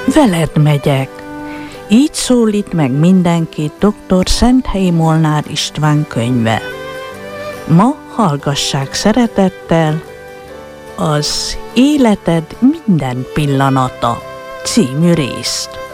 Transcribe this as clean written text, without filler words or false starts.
veled megyek. Így szólít meg mindenkit dr. Szenthelyi Molnár István könyve. Ma hallgassák szeretettel az Életed minden pillanata című részt.